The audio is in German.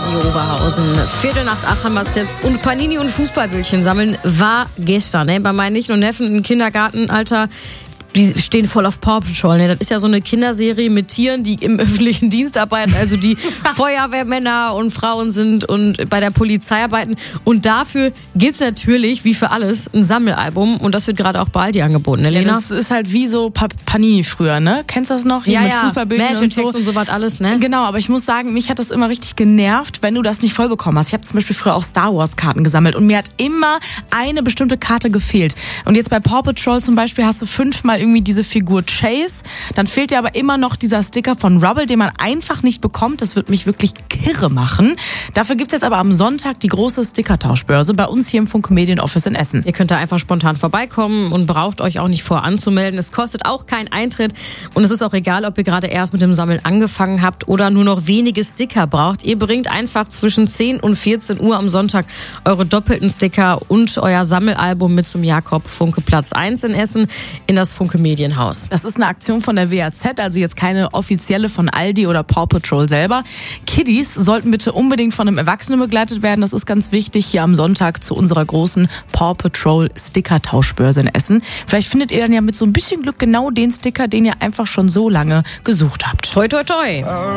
Radio Oberhausen. 7:45 haben wir es jetzt. Und Panini und Fußballbildchen sammeln war gestern. Ne? Bei meinen Nichten und Neffen im Kindergartenalter. Die stehen voll auf Paw Patrol. Ne? Das ist ja so eine Kinderserie mit Tieren, die im öffentlichen Dienst arbeiten, also die Feuerwehrmänner und Frauen sind und bei der Polizei arbeiten. Und dafür gibt's natürlich, wie für alles, ein Sammelalbum. Und das wird gerade auch bei Aldi angeboten, ne, Lena? Ja, das ist halt wie so Panini früher, ne? Kennst du das noch? Hier mit Fußballbildchen Magic und so. Text und so was alles, ne? Genau, aber ich muss sagen, mich hat das immer richtig genervt, wenn du das nicht voll bekommen hast. Ich habe zum Beispiel früher auch Star Wars Karten gesammelt und mir hat immer eine bestimmte Karte gefehlt. Und jetzt bei Paw Patrol zum Beispiel hast du 5-mal irgendwie diese Figur Chase. Dann fehlt dir aber immer noch dieser Sticker von Rubble, den man einfach nicht bekommt. Das wird mich wirklich kirre machen. Dafür gibt's jetzt aber am Sonntag die große Stickertauschbörse bei uns hier im Funke Medienoffice in Essen. Ihr könnt da einfach spontan vorbeikommen und braucht euch auch nicht voranzumelden. Es kostet auch keinen Eintritt und es ist auch egal, ob ihr gerade erst mit dem Sammeln angefangen habt oder nur noch wenige Sticker braucht. Ihr bringt einfach zwischen 10 und 14 Uhr am Sonntag eure doppelten Sticker und euer Sammelalbum mit zum Jakob Funke Platz 1 in Essen in das Funke Medienhaus. Das ist eine Aktion von der WAZ, also jetzt keine offizielle von Aldi oder Paw Patrol selber. Kiddies sollten bitte unbedingt von einem Erwachsenen begleitet werden. Das ist ganz wichtig hier am Sonntag zu unserer großen Paw Patrol Sticker-Tauschbörse in Essen. Vielleicht findet ihr dann ja mit so ein bisschen Glück genau den Sticker, den ihr einfach schon so lange gesucht habt. Toi, toi, toi!